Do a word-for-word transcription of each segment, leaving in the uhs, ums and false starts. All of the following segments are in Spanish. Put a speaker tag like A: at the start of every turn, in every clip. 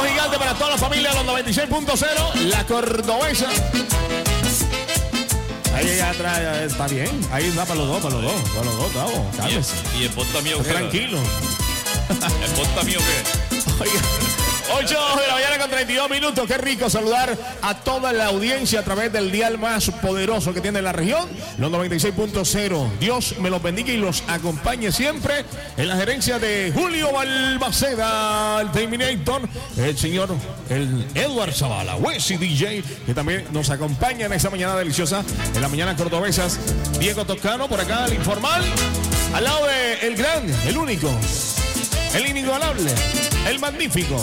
A: gigante para toda la familia de los noventa y seis punto cero, la Cordobesa. Ahí atrás está bien. Ahí está para los dos, para los dos, para los dos, Tavo. Cálmese.
B: Y el posta mío que
A: tranquilo.
B: El posta mío que.
A: Oiga. ocho de la mañana con treinta y dos minutos. Qué rico saludar a toda la audiencia a través del dial más poderoso que tiene la región, los noventa y seis punto cero. Dios me los bendiga y los acompañe siempre. En la gerencia de Julio Balmaceda, el Terminator, el señor el Edward Zavala, Wesley D J, que también nos acompaña en esta mañana deliciosa, en la mañana cordobesas. Diego Toscano por acá, el informal, al lado de el gran, el único, el inigualable, el magnífico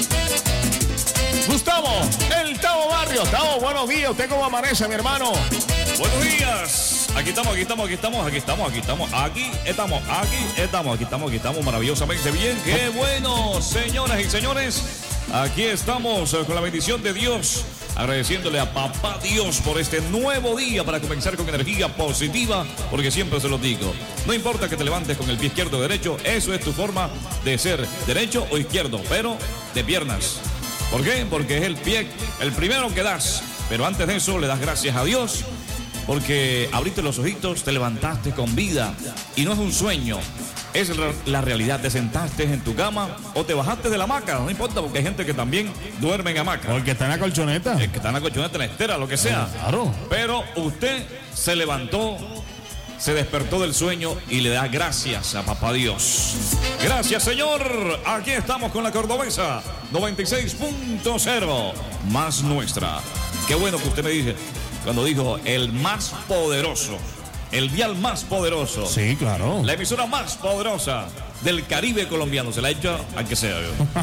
A: Gustavo, el Tavo Barrio. Tavo, buenos días. ¿Usted cómo amanece, mi hermano?
B: Buenos días. Aquí estamos, aquí estamos, aquí estamos, aquí estamos, aquí estamos, aquí estamos, aquí estamos, aquí estamos, aquí estamos maravillosamente bien. ¡Qué bueno, señoras y señores! Aquí estamos con la bendición de Dios, agradeciéndole a Papá Dios por este nuevo día para comenzar con energía positiva, porque siempre se lo digo, no importa que te levantes con el pie izquierdo o derecho, eso es tu forma de ser, derecho o izquierdo, pero de piernas. ¿Por qué? Porque es el pie el primero que das, pero antes de eso le das gracias a Dios, porque abriste los ojitos, te levantaste con vida, y no es un sueño. Es la realidad, te sentaste en tu cama o te bajaste de la hamaca, no importa, porque hay gente que también duerme en hamaca.
A: O el que está en la colchoneta.
B: El que está en la colchoneta, en la estera, lo que sea.
A: Claro.
B: Pero usted se levantó, se despertó del sueño y le da gracias a Papá Dios. Gracias, Señor. Aquí estamos con la Cordobesa noventa y seis punto cero, más nuestra. Qué bueno que usted me dice cuando dijo el más poderoso. El dial más poderoso.
A: Sí, claro.
B: La emisora más poderosa del Caribe colombiano. Se la ha hecho a que sea.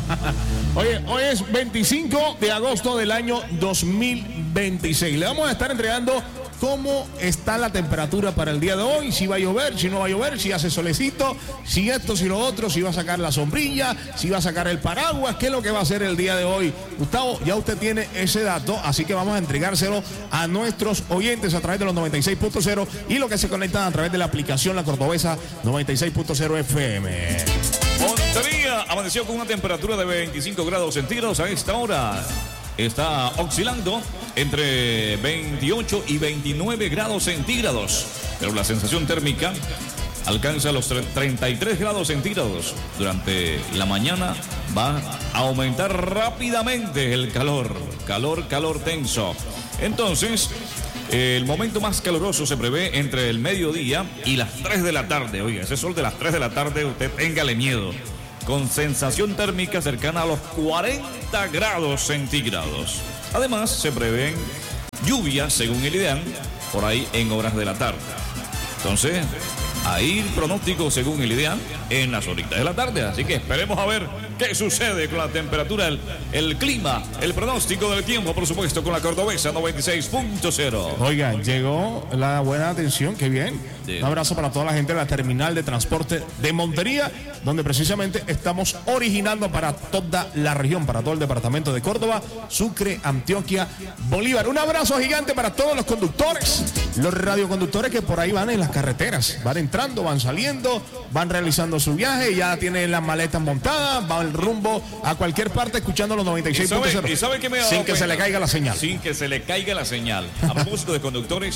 A: Oye, hoy es veinticinco de agosto del año dos mil veintiséis. Le vamos a estar entregando cómo está la temperatura para el día de hoy, si va a llover, si no va a llover, si hace solecito, si esto, si lo otro, si va a sacar la sombrilla, si va a sacar el paraguas, qué es lo que va a hacer el día de hoy. Gustavo, ya usted tiene ese dato, así que vamos a entregárselo a nuestros oyentes a través de los noventa y seis punto cero y lo que se conectan a través de la aplicación La Cordobesa noventa y seis punto cero F M.
B: Montería amaneció con una temperatura de veinticinco grados centígrados a esta hora. Está oscilando entre veintiocho y veintinueve grados centígrados, pero la sensación térmica alcanza los treinta y tres grados centígrados. Durante la mañana va a aumentar rápidamente el calor, calor, calor tenso. Entonces, el momento más caluroso se prevé entre el mediodía y las tres de la tarde. Oiga, ese sol de las tres de la tarde, usted téngale miedo. Con sensación térmica cercana a los cuarenta grados centígrados. Además, se prevén lluvias, según el IDEAM, por ahí en horas de la tarde. Entonces, ahí el pronóstico, según el IDEAM, en las horitas de la tarde. Así que esperemos a ver qué sucede con la temperatura, el, el clima, el pronóstico del tiempo, por supuesto, con la Cordobesa noventa y seis punto cero.
A: Oigan, llegó la buena atención, qué bien. Sí. Un abrazo para toda la gente de la terminal de transporte de Montería, donde precisamente estamos originando para toda la región, para todo el departamento de Córdoba, Sucre, Antioquia, Bolívar. Un abrazo gigante para todos los conductores, los radioconductores que por ahí van en las carreteras, van entrando, van saliendo, van realizando su viaje, ya tienen las maletas montadas, van rumbo a cualquier parte escuchando los noventa y seis punto cero.
B: ¿Y sabe qué me ha dado
A: sin que
B: cuenta?
A: se le caiga la señal.
B: Sin que se le caiga la señal. A propósito de conductores,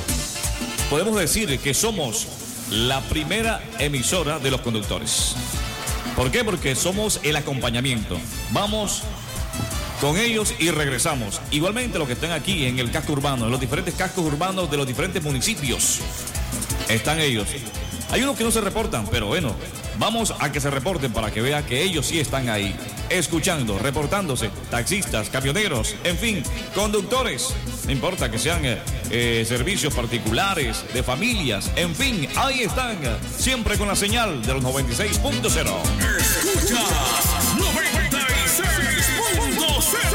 B: podemos decir que somos la primera emisora de los conductores. ¿Por qué? Porque somos el acompañamiento. Vamos con ellos y regresamos. Igualmente los que están aquí en el casco urbano, en los diferentes cascos urbanos de los diferentes municipios, están ellos. Hay unos que no se reportan, pero bueno, vamos a que se reporten para que vea que ellos sí están ahí, escuchando, reportándose, taxistas, camioneros, en fin, conductores, no importa que sean eh, eh, servicios particulares, de familias, en fin, ahí están, siempre con la señal de los noventa y seis punto cero.
C: Escucha noventa y seis punto cero.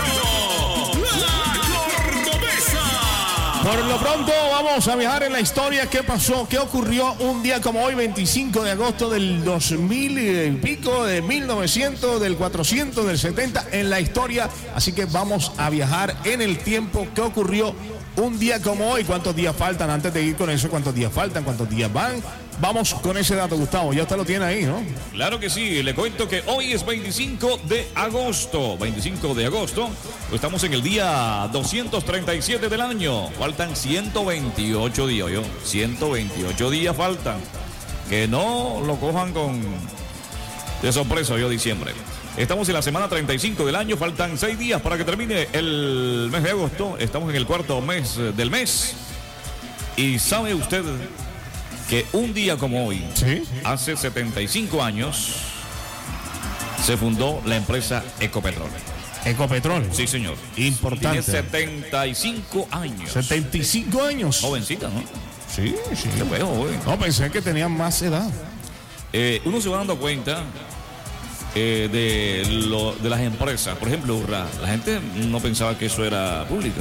A: Por lo pronto vamos a viajar en la historia. ¿Qué pasó? ¿Qué ocurrió un día como hoy, veinticinco de agosto del dos mil y pico, de mil novecientos, del cuatrocientos, del setenta en la historia? Así que vamos a viajar en el tiempo. ¿Qué ocurrió un día como hoy? ¿Cuántos días faltan? Antes de ir con eso, ¿cuántos días faltan? ¿Cuántos días van? Vamos con ese dato, Gustavo. Ya usted lo tiene ahí, ¿no?
B: Claro que sí, le cuento que hoy es veinticinco de agosto. veinticinco de agosto, estamos en el día doscientos treinta y siete del año. Faltan ciento veintiocho días, yo. ciento veintiocho días faltan. Que no lo cojan con de sorpresa, yo, diciembre. Estamos en la semana treinta y cinco del año, faltan seis días para que termine el mes de agosto. Estamos en el cuarto mes del mes. Y sabe usted que un día como hoy,
A: ¿sí?
B: Hace setenta y cinco años, se fundó la empresa Ecopetrol.
A: Ecopetrol.
B: Sí, señor.
A: Importante.
B: Tiene setenta y cinco años.
A: setenta y cinco años.
B: Jovencita, ¿no?
A: Sí, sí.
B: Qué feo, güey.
A: No, pensé que tenían más edad.
B: Eh, uno se va dando cuenta eh, de, lo, de las empresas. Por ejemplo, Urra, la gente no pensaba que eso era público.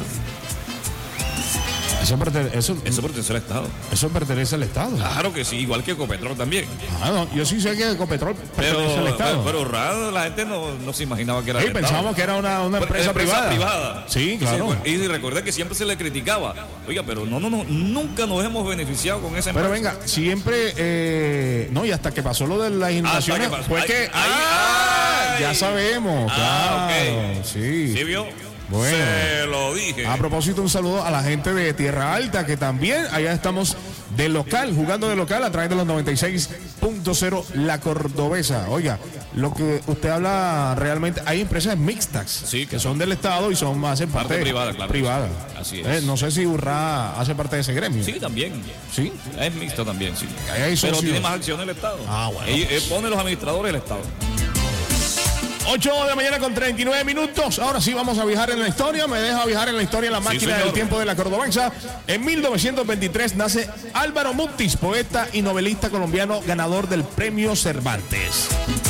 A: Eso pertenece, eso,
B: Eso pertenece al Estado.
A: eso pertenece al Estado.
B: Claro que sí, igual que Ecopetrol también.
A: Ah, no, yo sí sé que Ecopetrol
B: Pero,
A: pertenece al Estado.
B: pero, pero Urra, la gente no, no se imaginaba que era
A: Sí,
B: del Estado.
A: pensábamos que era una, una
B: Pero
A: empresa,
B: empresa
A: privada.
B: privada.
A: Sí, claro.
B: Y, y recuerda que siempre se le criticaba. Oiga, pero no, no, no, nunca nos hemos beneficiado con esa empresa.
A: Pero venga, siempre, eh, no, y hasta que pasó lo de las inundaciones,
B: Hasta que pasó.
A: fue
B: Ay,
A: que,
B: ay,
A: ah,
B: ay.
A: ya sabemos,
B: Ah,
A: claro,
B: ok.
A: sí.
B: ¿Sí vio?
A: Bueno.
B: Se lo dije.
A: A propósito, un saludo a la gente de Tierra Alta, que también allá estamos de local, jugando de local a través de los noventa y seis punto cero La Cordobesa. Oiga, lo que usted habla realmente, hay empresas mixtas,
B: Sí,
A: que
B: claro.
A: son del Estado y son hacen parte,
B: Parte privada, claro.
A: privada.
B: Así es.
A: Eh, no sé si Urra hace parte de ese gremio.
B: Sí, también.
A: ¿Sí?
B: Es mixto también, sí.
A: Ahí hay
B: Pero
A: socios.
B: tiene más acciones el Estado.
A: Ah, bueno.
B: Él, él pone los administradores del Estado.
A: ocho de la mañana con treinta y nueve minutos. Ahora sí vamos a viajar en la historia. Me deja viajar en la historia en la máquina
B: señor.
A: del tiempo de la Cordobesa. En mil novecientos veintitrés nace Álvaro Mutis, poeta y novelista colombiano, ganador del premio Cervantes.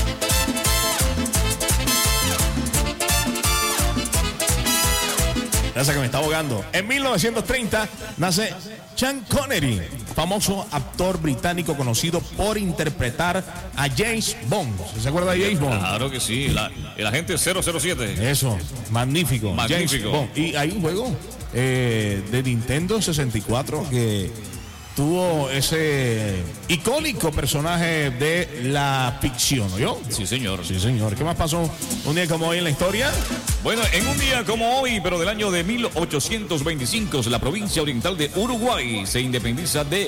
A: Gracias que me está ahogando. En mil novecientos treinta nace Sean Connery, famoso actor británico conocido por interpretar a James Bond. ¿Se acuerda de James Bond?
B: Claro que sí. La, el agente cero cero siete.
A: Eso, magnífico.
B: Magnífico.
A: James Bond. Y hay un juego eh, de Nintendo sesenta y cuatro que tuvo ese icónico personaje de la ficción, ¿no? ¿Yo?
B: Sí, señor.
A: Sí, señor. ¿Qué más pasó un día como hoy en la historia?
B: Bueno, en un día como hoy, pero del año de mil ochocientos veinticinco, la provincia oriental de Uruguay se independiza de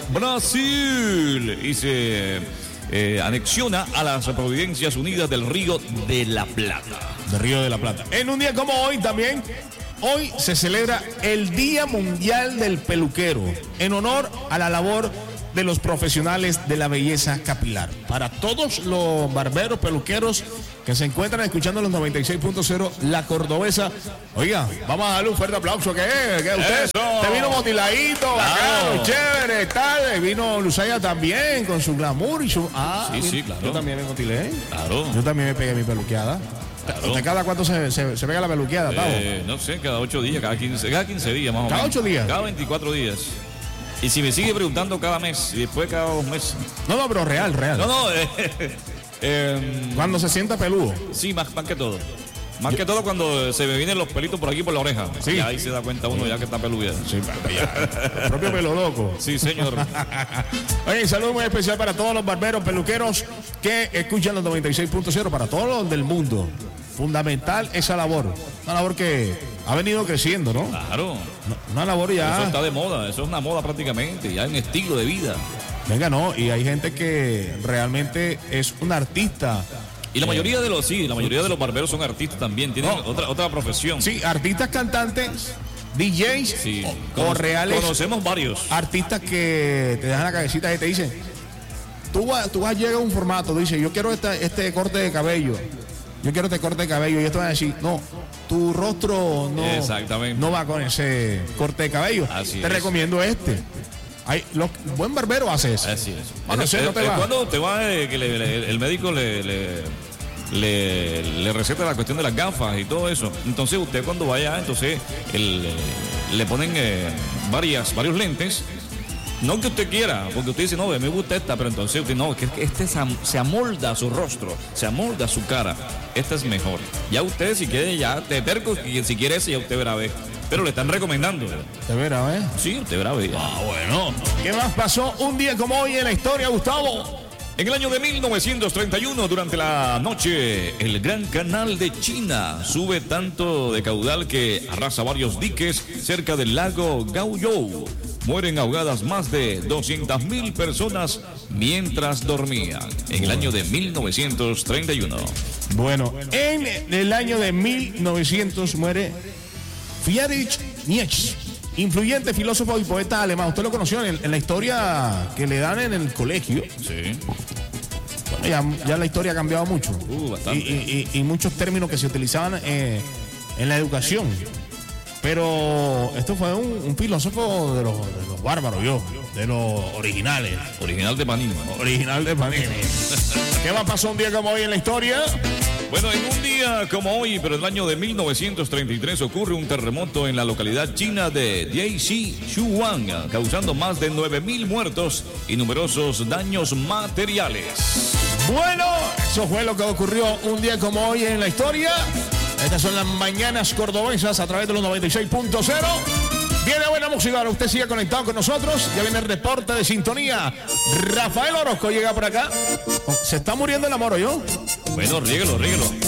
B: Brasil y se eh, anexiona a las Providencias Unidas del Río de la Plata.
A: De Río de la Plata. En un día como hoy también, hoy se celebra el Día Mundial del Peluquero, en honor a la labor de los profesionales de la belleza capilar. Para todos los barberos, peluqueros que se encuentran escuchando los noventa y seis punto cero La Cordobesa, oiga, vamos a darle un fuerte aplauso. ¿Qué es? ¿Qué usted?
B: ¡Eso!
A: Te vino motiladito,
B: Claro.
A: bacano, chévere, tal. Vino Luzaya también con su glamour y su... Ah,
B: Sí, sí,
A: mira,
B: claro.
A: Yo también me motilé.
B: Claro.
A: Yo también me pegué mi peluqueada.
B: Claro.
A: ¿Usted cada cuánto se, se, se pega la peluqueada, Tavo?
B: Eh, no sé, cada ocho días, cada quince, cada quince días más o
A: ¿Cada
B: menos.
A: ocho días?
B: Cada veinticuatro días. Y si me sigue preguntando cada mes y después cada dos meses.
A: No, no, pero real, real.
B: No, no, eh, eh,
A: Cuando se sienta peludo.
B: sí, más, más que todo. Más que todo cuando se me vienen los pelitos por aquí por la oreja.
A: Sí.
B: Y ahí se da cuenta uno ya que está peluda.
A: Sí, ya. El propio pelo loco.
B: Sí, señor.
A: Oye, un saludo muy especial para todos los barberos, peluqueros que escuchan los noventa y seis punto cero, para todos los del mundo. Fundamental esa labor. Una labor que ha venido creciendo, ¿no?
B: Claro.
A: Una labor
B: Eso
A: ya.
B: está de moda. Eso es una moda prácticamente. Ya es un estilo de vida.
A: Venga, no. Y hay gente que realmente es un artista.
B: Y la mayoría de los, sí, la mayoría de los barberos son artistas también. Tienen
A: No.
B: otra, otra profesión.
A: Sí, artistas cantantes, D Js
B: Sí.
A: o, o
B: Cono-
A: reales
B: Conocemos varios.
A: artistas que te dejan la cabecita y te dicen, tú vas, tú vas a llegar a un formato, tú dices, yo quiero esta, este corte de cabello, yo quiero este corte de cabello, y esto va a decir, no, tu rostro no,
B: Exactamente.
A: no va con ese corte de cabello.
B: Así
A: te
B: es.
A: recomiendo este. Hay, los, buen barbero hace eso.
B: Así es.
A: Bueno,
B: Es-
A: ese no
B: es-
A: te
B: es
A: va.
B: cuando te va, eh, que le- le- el médico le, le, le, le receta la cuestión de las gafas y todo eso. Entonces usted cuando vaya, entonces el, eh, le ponen eh, varias, varios lentes No que usted quiera, porque usted dice, no, me gusta esta, pero entonces usted no, que este se, am- se amolda a su rostro, se amolda a su cara. Esta es mejor. Ya usted, si quiere, ya te terco, y si quiere ese, ya usted verá, ve. Pero le están recomendando.
A: ¿De veras, eh?
B: Sí, usted verá, ve.
A: Ah, bueno. ¿Qué más pasó un día como hoy en la historia, Gustavo?
B: En el año de mil novecientos treinta y uno, durante la noche, el Gran Canal de China sube tanto de caudal que arrasa varios diques cerca del lago Gaoyou. Mueren ahogadas más de doscientas mil personas mientras dormían. En el año de mil novecientos treinta y uno.
A: Bueno, en el año de mil novecientos muere Friedrich Nietzsche, influyente filósofo y poeta alemán. Usted lo conoció en, en la historia que le dan en el colegio.
B: Sí.
A: Bueno, ya, ya la historia ha cambiado mucho.
B: Uh, bastante.
A: Y, y- y muchos términos que se utilizaban eh, en la educación. Pero esto fue un, un filósofo de los, de los bárbaros, yo, de los originales.
B: Original de Panini.
A: Original de Panini. ¿Qué más pasó un día como hoy en la historia?
B: Bueno, en un día como hoy, pero en el año de mil novecientos treinta y tres, ocurre un terremoto en la localidad china de Jiangxi-Shuang, causando más de nueve mil muertos y numerosos daños materiales.
A: Bueno, eso fue lo que ocurrió un día como hoy en la historia. Estas son las mañanas cordobesas a través de los noventa y seis punto cero. Viene buena música, ahora usted sigue conectado con nosotros. Ya viene el reporte de sintonía. Rafael Orozco llega por acá. Se está muriendo el amor, ¿yo?
B: Bueno, ríguelo, ríguelo.